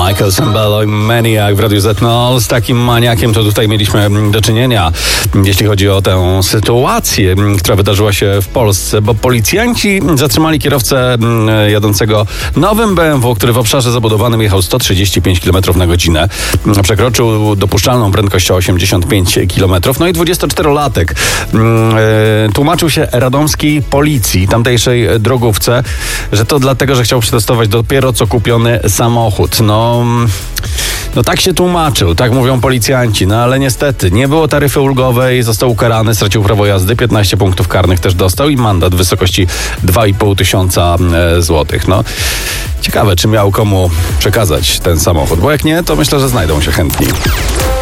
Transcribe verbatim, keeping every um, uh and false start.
Michael Sembello i Maniac w Radiu Z. No, z takim maniakiem to tutaj mieliśmy do czynienia, jeśli chodzi o tę sytuację, która wydarzyła się w Polsce, bo policjanci zatrzymali kierowcę jadącego nowym B M W, który w obszarze zabudowanym jechał sto trzydzieści pięć kilometrów na godzinę. Przekroczył dopuszczalną prędkość o osiemdziesiąt pięć kilometrów. No i dwudziestoczterolatek tłumaczył się radomskiej policji, tamtejszej drogówce, że to dlatego, że chciał przetestować dopiero co kupiony samochód. No, no tak się tłumaczył, tak mówią policjanci, no ale niestety nie było taryfy ulgowej, został ukarany, stracił prawo jazdy, piętnaście punktów karnych też dostał i mandat w wysokości dwa i pół tysiąca złotych. No, ciekawe, czy miał komu przekazać ten samochód, bo jak nie, to myślę, że znajdą się chętni.